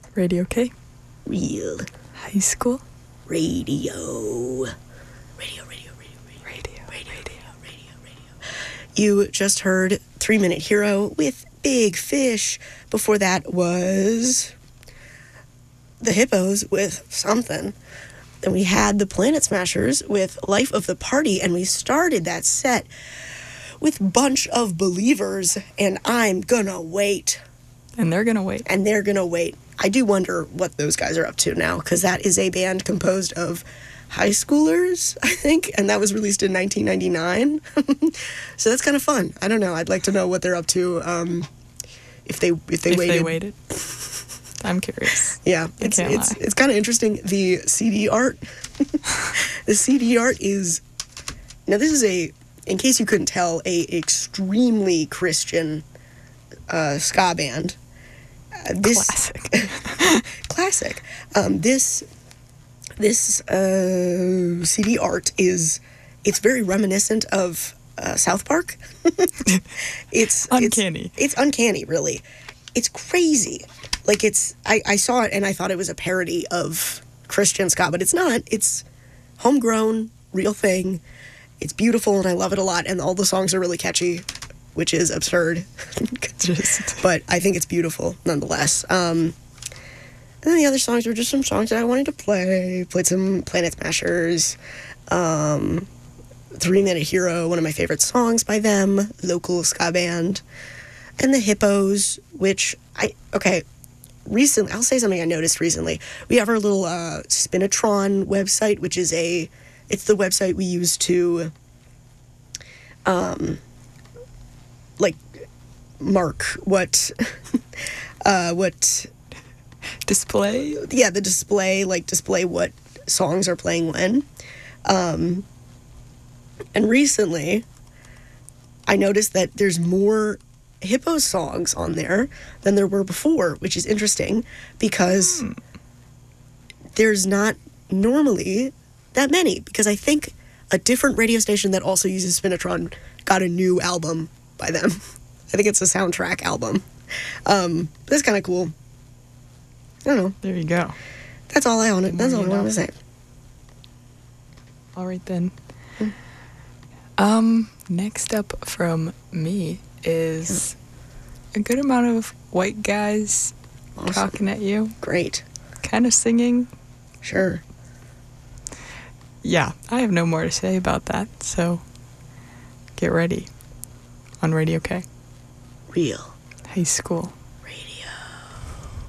Radio K. Real. High school. Radio. Radio. You just heard 3 Minute Hero with Big Fish. Before that was the Hippos with Something. Then we had the Planet Smashers with Life of the Party, and we started that set with Bunch of Believers and I'm Gonna Wait. And they're gonna wait. And they're gonna wait. I do wonder what those guys are up to now, because that is a band composed of high schoolers, I think, and that was released in 1999. So that's kind of fun. I don't know. I'd like to know what they're up to if they waited. They waited. I'm curious. Yeah, it's kind of interesting. The CD art. The CD art is, now this is in case you couldn't tell, a extremely Christian ska band. Classic. This CD art it's very reminiscent of South Park. It's uncanny. It's uncanny, really. It's crazy. Like, I saw it and I thought it was a parody of Christian ska, but it's not. It's homegrown, real thing. It's beautiful and I love it a lot, and all the songs are really catchy, which is absurd. But I think it's beautiful nonetheless. And then the other songs were just some songs that I wanted to play. Played some Planet Smashers, 3 Minute Hero, one of my favorite songs by them, local ska band, and the Hippos, which recently, I'll say something I noticed recently. We have our little Spinatron website, which is it's the website we use to mark what display? Yeah, the display what songs are playing when. And recently, I noticed that there's more Hippo songs on there than there were before, which is interesting because there's not normally that many, because I think a different radio station that also uses Spinatron got a new album by them. I think it's a soundtrack album. That's kind of cool. I don't know. There you go. That's all I wanted. That's all I wanted to say. All right, then. Next up from me is a good amount of white guys talking at you. Great. Kind of singing. Sure. Yeah, I have no more to say about that, so get ready on Radio K. Real. High school.